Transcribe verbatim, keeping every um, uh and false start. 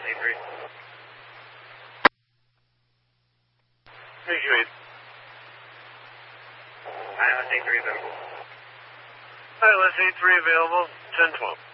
A three. Thank you, eight. I M S A three available. I L S A three available, ten twelve.